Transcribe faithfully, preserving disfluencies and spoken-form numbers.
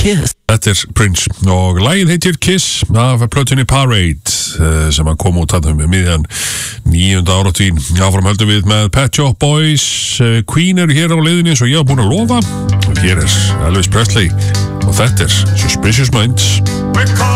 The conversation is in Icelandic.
Kiss. Þetta er Prince og lagið heitir Kiss af plötunni Parade sem að koma út þarna um miðjan níunda áratuginn. Áfram höldum við með Pet Shop Boys. Queen eru hér á leiðinni eins og ég var búin að lofa og hér er Elvis Presley og þetta er Suspicious Minds.